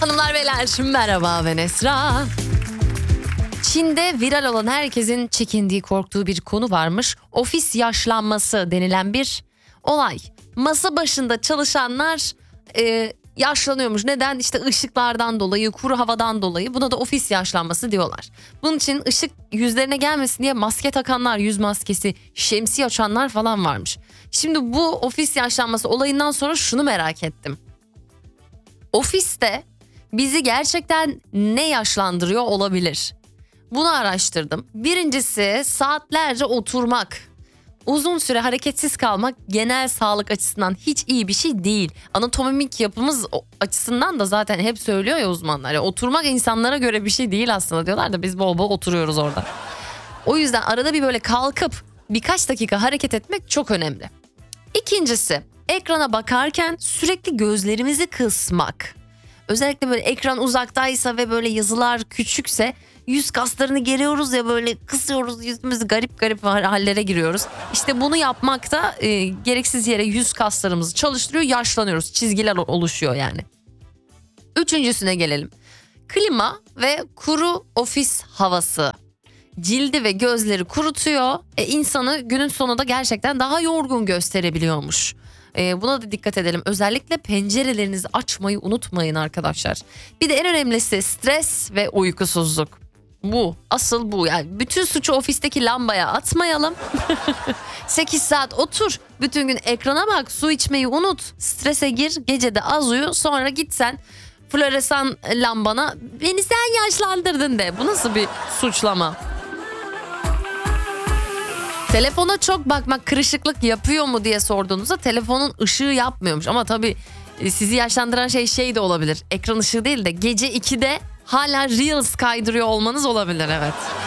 Hanımlar beyler merhaba, ben Esra. Çin'de viral olan, herkesin çekindiği, korktuğu bir konu varmış. Ofis yaşlanması denilen bir olay. Masa başında çalışanlar yaşlanıyormuş. Neden? İşte ışıklardan dolayı, kuru havadan dolayı. Buna da ofis yaşlanması diyorlar. Bunun için ışık yüzlerine gelmesin diye maske takanlar, yüz maskesi, şemsiye açanlar falan varmış. Şimdi bu ofis yaşlanması olayından sonra şunu merak ettim. Ofiste bizi gerçekten ne yaşlandırıyor olabilir? Bunu araştırdım. Birincisi, saatlerce oturmak. Uzun süre hareketsiz kalmak genel sağlık açısından hiç iyi bir şey değil. Anatomik yapımız açısından da zaten hep söylüyor ya uzmanlar. Yani oturmak insanlara göre bir şey değil aslında diyorlar da biz bol bol oturuyoruz orada. O yüzden arada bir böyle kalkıp birkaç dakika hareket etmek çok önemli. İkincisi, ekrana bakarken sürekli gözlerimizi kısmak. Özellikle böyle ekran uzaktaysa ve böyle yazılar küçükse yüz kaslarını geriyoruz ya, böyle kısıyoruz, yüzümüz garip garip hallere giriyoruz. İşte bunu yapmak da gereksiz yere yüz kaslarımızı çalıştırıyor, yaşlanıyoruz, çizgiler oluşuyor yani. Üçüncüsüne gelelim. Klima ve kuru ofis havası. Cildi ve gözleri kurutuyor. İnsanı günün sonunda gerçekten daha yorgun gösterebiliyormuş. Buna da dikkat edelim. Özellikle pencerelerinizi açmayı unutmayın arkadaşlar. Bir de en önemlisi stres ve uykusuzluk. Asıl bu. Yani bütün suçu ofisteki lambaya atmayalım. 8 saat otur. Bütün gün ekrana bak. Su içmeyi unut. Strese gir. Gece de az uyu. Sonra git sen floresan lambana beni sen yaşlandırdın de. Bu nasıl bir suçlama? Telefona çok bakmak kırışıklık yapıyor mu diye sorduğunuzda telefonun ışığı yapmıyormuş. Ama tabii sizi yaşlandıran şey de olabilir. Ekran ışığı değil de gece 2'de hala Reels kaydırıyor olmanız olabilir, evet.